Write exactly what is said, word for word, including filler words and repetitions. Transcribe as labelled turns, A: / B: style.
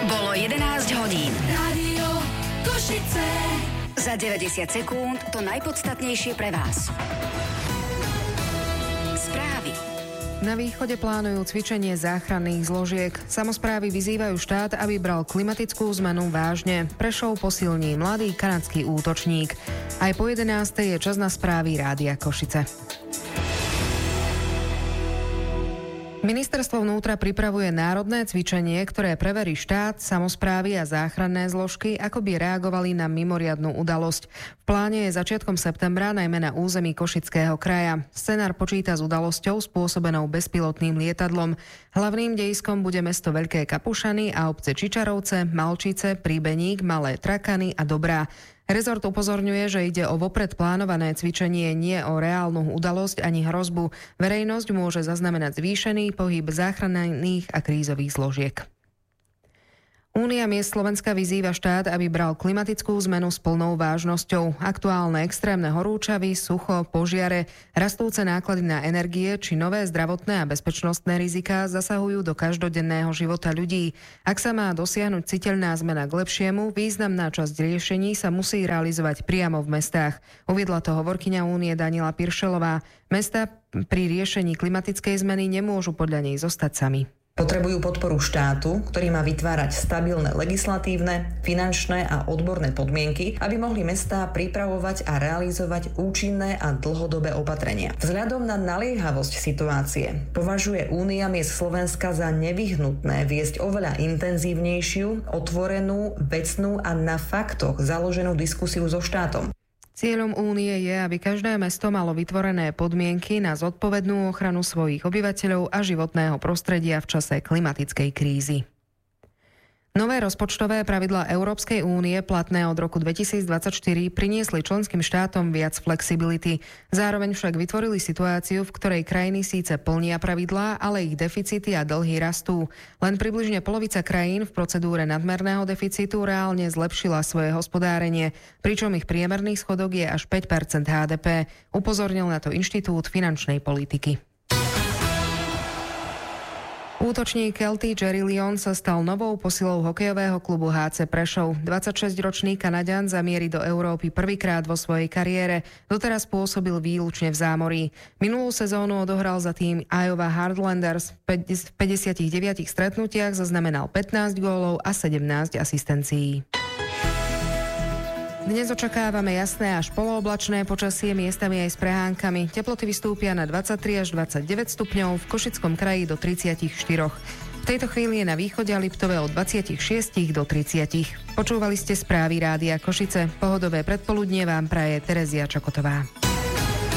A: Bolo jedenásť hodín.
B: Rádio Košice.
A: Za deväťdesiat sekúnd to najpodstatnejšie pre vás. Správy.
C: Na východe plánujú cvičenie záchranných zložiek. Samosprávy vyzývajú štát, aby bral klimatickú zmenu vážne. Prešov posilní mladý kanadský útočník. Aj po jedenástej je čas na správy Rádia Košice. Ministerstvo vnútra pripravuje národné cvičenie, ktoré preverí štát, samosprávy a záchranné zložky, ako by reagovali na mimoriadnu udalosť. V pláne je začiatkom septembra, najmä na území Košického kraja. Scenár počíta s udalosťou spôsobenou bezpilotným lietadlom. Hlavným dejiskom bude mesto Veľké Kapušany a obce Čičarovce, Malčice, Príbeník, Malé Trakany a Dobrá. Rezort upozorňuje, že ide o vopred plánované cvičenie, nie o reálnu udalosť ani hrozbu. Verejnosť môže zaznamenať zvýšený pohyb záchranných a krízových zložiek. Únia miest Slovenska vyzýva štát, aby bral klimatickú zmenu s plnou vážnosťou. Aktuálne extrémne horúčavy, sucho, požiare, rastúce náklady na energie či nové zdravotné a bezpečnostné riziká zasahujú do každodenného života ľudí. Ak sa má dosiahnuť citeľná zmena k lepšiemu, významná časť riešení sa musí realizovať priamo v mestách. Uviedla to hovorkyňa Únie Daniela Piršelová. Mestá pri riešení klimatickej zmeny nemôžu podľa nej zostať sami.
D: Potrebujú podporu štátu, ktorý má vytvárať stabilné legislatívne, finančné a odborné podmienky, aby mohli mestá pripravovať a realizovať účinné a dlhodobé opatrenia. Vzhľadom na naliehavosť situácie považuje Únia miest Slovenska za nevyhnutné viesť oveľa intenzívnejšiu, otvorenú, vecnú a na faktoch založenú diskusiu so štátom.
C: Cieľom Únie je, aby každé mesto malo vytvorené podmienky na zodpovednú ochranu svojich obyvateľov a životného prostredia v čase klimatickej krízy. Nové rozpočtové pravidlá Európskej únie platné od roku dvetisícdvadsaťštyri priniesli členským štátom viac flexibility. Zároveň však vytvorili situáciu, v ktorej krajiny síce plnia pravidlá, ale ich deficity a dlhy rastú. Len približne polovica krajín v procedúre nadmerného deficitu reálne zlepšila svoje hospodárenie, pričom ich priemerný schodok je až päť percent há dé pé. Upozornil na to Inštitút finančnej politiky. Útočník Kelty Jerry Leon sa stal novou posilou hokejového klubu há cé Prešov. dvadsaťšesťročný Kanaďan zamierí do Európy prvýkrát vo svojej kariére. Doteraz pôsobil výlučne v zámorí. Minulú sezónu odohral za tým Iowa Heartlanders. V päťdesiatdeväť stretnutiach zaznamenal pätnásť gólov a sedemnásť asistencií. Dnes očakávame jasné až polooblačné počasie, miestami aj s prehánkami. Teploty vystúpia na dvadsaťtri až dvadsaťdeväť stupňov, v Košickom kraji do tridsaťštyri. V tejto chvíli je na východe a Liptove od dvadsaťšesť do tridsať. Počúvali ste správy Rádia Košice. Pohodové predpoludnie vám praje Terezia Čokotová.